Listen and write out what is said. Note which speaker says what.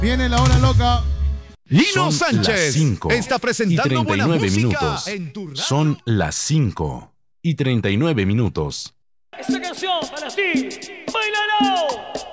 Speaker 1: Viene la hora loca.
Speaker 2: Lino Sánchez está presentando buena música en tu radio.
Speaker 3: Son las 5:39 minutos.
Speaker 4: Esta canción para ti, bailalo.